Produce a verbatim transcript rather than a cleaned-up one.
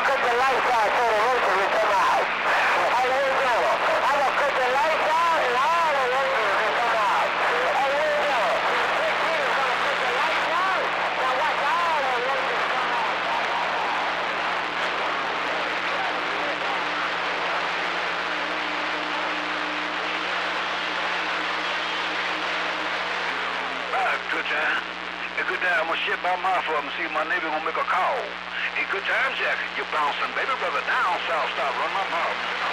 gonna cut the lights out so the rooster will come out. Hey, here we go. I'm gonna cut the lights out and all the roosters will come out. Hey, here we go. This kid is gonna cut the lights out. Now watch all the roosters come out. Good time. A good time. I'm gonna ship out my for him and see if my neighbor gonna make a call. A good time, Jack. You're bouncing, baby brother, down south. Stop, run my mouth.